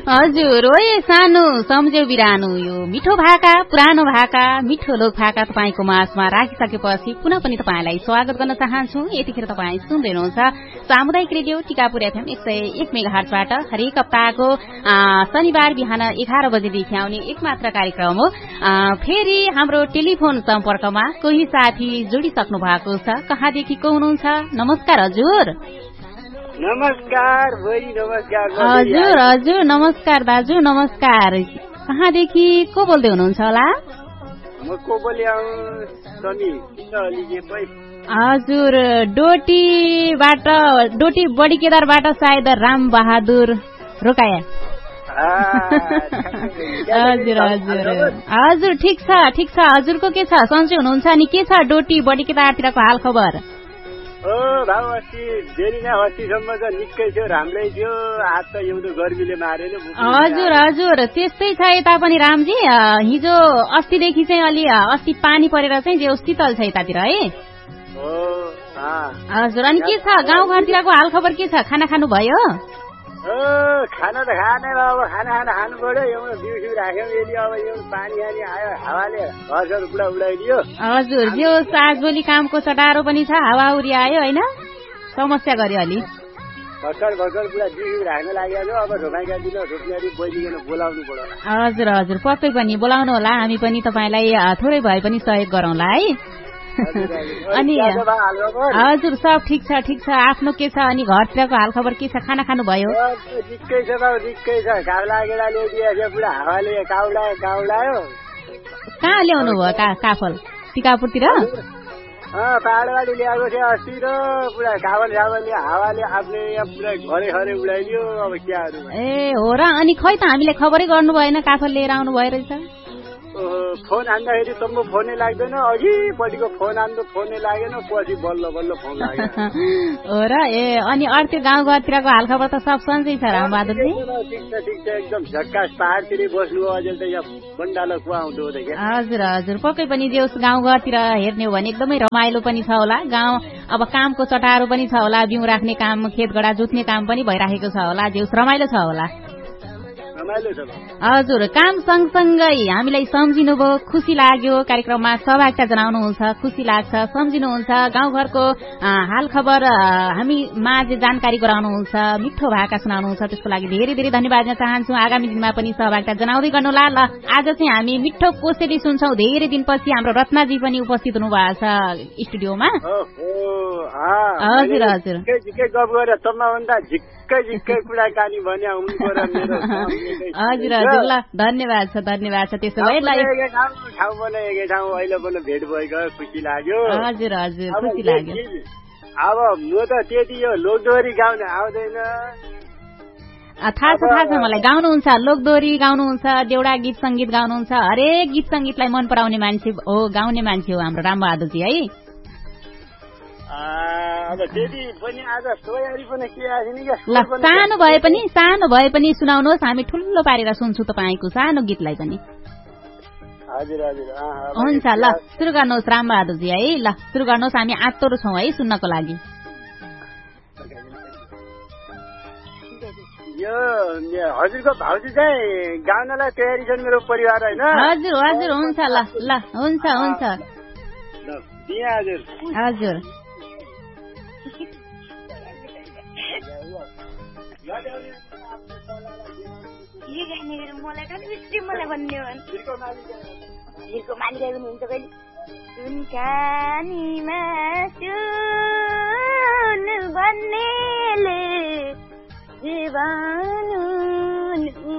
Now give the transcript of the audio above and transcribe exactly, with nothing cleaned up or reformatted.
हजुर हो ए सानो सम्झ्यौ बिरानो यो मिठो भाका पुरानो भाका मिठो लोक भाका तपाईँको माझमा राखिसकेपछि पुनः पनि तपाईँलाई स्वागत गर्न चाहन्छु। यतिखेर तपाईँ सुन्दै हुनुहुन्छ सामुदायिक रेडियो टिकापुर एफएम एक सय एक मेगाहर्जबाट हरेक हप्ताको शनिबार बिहान एघार बजेदेखि आउने एक मात्र कार्यक्रम हो। फेरि हाम्रो टेलिफोन सम्पर्कमा कोही साथी जोडिसक्नु भएको छ। कहाँदेखि को हुनुहुन्छ? नमस्कार हजुर। नमस्कार बहिनी, नमस्कार हजुर हजुर नमस्कार दाजु नमस्कार। कहाँदेखि को बोल्दै हुनुहुन्छ होला? म को बोल्यो समी हजुर डोटीबाट डोटी बडी केदारबाट सायद राम बहादुर रोकाया। हजुर हजुर हजुर ठिक छ ठिक छ। हजुरको के छ? सन्चै हुनुहुन्छ नि? के छ डोटी बडी केदारतिरको हाल खबर? ओ भाउ अस्ति बेरी नै अस्तिसम्म त निकै थियो, राम्रै थियो। आज त हिउँदो गर्मीले मारेन। हजुर हजुर त्यस्तै छ यता पनि रामजी। हिजो अस्तिदेखि चाहिँ अलि अस्ति पानी परेर चाहिँ जे शीतल छ यतातिर है। हजुर अनि के छ गाउँघरतिरको हाल खबर के छ? खाना खानु भयो? खाना त खाने अब खाना खाना खानु पर्यो। एउटा बिउ राख्यौँ यदि अब यो पानी हानी आयो हावाले घरसर पुरा उडाइदियो। हजुर जो सागबोली कामको चटारो पनि छ, हावाहुरी आयो होइन, समस्या गर्यो अलि। भर्खर भर्खर पुरा बिउ राख्न लागेको छ। अब रोपाइका दिन रोप्नेहरू बोलिकन बोलाउनु पर्यो। हजुर हजुर पक्कै पनि बोलाउनु होला। हामी पनि तपाईँलाई थोरै भए पनि सहयोग गरौँला है। अनि हजुर सब ठिक छ ठिक छ। आफ्नो के छ? अनि घरतिरको हाल खबर के छ? खाना खानु भयो? ठिकै छ बाबु ठिकै छ। काउला गेडा ल्याइदिएछ पुरा हावाले काउला काउलायो। कहाँ ल्याउनु भयो का काफल? टिकापुरतिर पाहाडबाट ल्याएको थियो अस्ति र पुरा काबल साबलले हावाले आफ्नो यहाँ पुरा घरे घरे उडाइदियो। अब क्याहरू ए हो र। अनि खै त हामीले खबरै गर्नु भएन काफल लिएर आउनु भयो रहेछ। फोन हान्दाखेरि तम्बु फोनै लाग्दैन। अघिपट्टिको फोन हान्नु फोनै लागेन, पछि बल्ल बल्ल फोन लाग्यो हो र। ए अनि अरू त्यो गाउँघरतिरको हालखबर त सब सन्चै छ रामबहादुर जी? ठिक छ ठिक छ एकदम झक्कास। पाहाडतिर बस्नु अझै त यहाँ बन्डालो खुवाउँदो हो। हजुर हजुर पक्कै पनि जे उस गाउँघरतिर हेर्ने हो भने एकदमै रमाइलो पनि छ होला। गाउँ अब कामको चटारो पनि छ होला, बिउ राख्ने काम खेतगडा जोत्ने काम पनि भइराखेको छ होला। जे उस रमाइलो छ होला। हजुर काम सँगसँगै हामीलाई सम्झिनुभयो, खुसी लाग्यो। कार्यक्रममा सहभागिता जनाउनुहुन्छ, खुसी लाग्छ, सम्झिनुहुन्छ, गाउँघरको हाल खबर हामी माझ जानकारी गराउनुहुन्छ, मिठो भाका सुनाउनुहुन्छ। त्यसको लागि धेरै धेरै धन्यवाद दिन चाहन्छु। आगामी दिनमा पनि सहभागिता जनाउँदै गर्नुहोला। ल आज चाहिँ हामी मिठो कोसेली सुन्छौँ। धेरै दिनपछि हाम्रो रत्नाजी पनि उपस्थित हुनुभएको छ स्टुडियोमा। हजुर हजुर हजुर हजुर ल धन्यवाद छ धन्यवाद छ। त्यसो भए ल भेट भएको खुसी लाग्यो। हजुर हजुर खुसी लाग्यो। अब म त त्यति यो लोकदोहोरी गाउन आउँदैन। थाहा छ थाहा छ मलाई। गाउनुहुन्छ लोकदोहोरी गाउनुहुन्छ, देउडा गीत सङ्गीत गाउनुहुन्छ। हरेक गीत सङ्गीतलाई मन पराउने मान्छे हो, गाउने मान्छे हो हाम्रो रामबहादुरजी है। अब त्यति पनि आज तयारी पनि के आएन क्या। ल सानो भए पनि सानो भए पनि सुनाउनुहोस्, हामी ठुलो पारेर सुन्छु तपाईँको सानो गीतलाई पनि। हजुर हजुर हुन्छ ल सुरु गर्नुहोस् रामबहादुरजी है। ल सुरु गर्नुहोस्, हामी आत्तोरो छौँ है सुन्नको लागि। यो हजुरको भाउजू चाहिँ गाउनलाई तयारी छन् मेरो परिवार होइन? हजुर हजुर हुन्छ ल ल हुन्छ हुन्छ हजुर हजुर मलाई मलाई भन्ने हुन्छ कहिले सुन कानीमा सुन भन्नेले जीवन